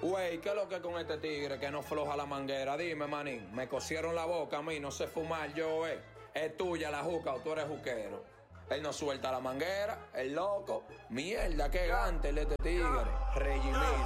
Güey, ¿qué es lo que con este tigre que no floja la manguera? Dime, manín, me cosieron la boca a mí, no sé fumar yo, Es tuya la juca o tú eres juquero. Él no suelta la manguera, el loco. Mierda, qué gante el de este tigre. Regimil.